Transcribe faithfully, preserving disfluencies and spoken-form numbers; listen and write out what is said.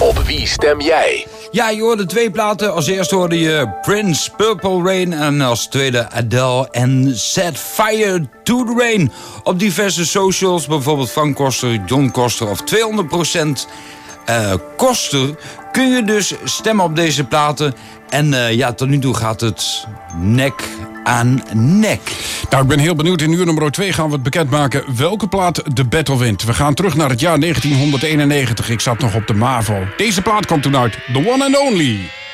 Op wie stem jij? Ja, je hoorde twee platen. Als eerste hoorde je Prince, Purple Rain. En als tweede Adele en Set Fire to the Rain. Op diverse socials, bijvoorbeeld Frank Koster, John Koster of tweehonderd procent uh, Koster, kun je dus stemmen op deze platen. En uh, ja, tot nu toe gaat het nek aan nek. Nou, ik ben heel benieuwd. In uur nummer twee gaan we het bekendmaken welke plaat de battle wint. We gaan terug naar het jaar negentien eenennegentig. Ik zat nog op de MAVO. Deze plaat kwam toen uit. The One and Only.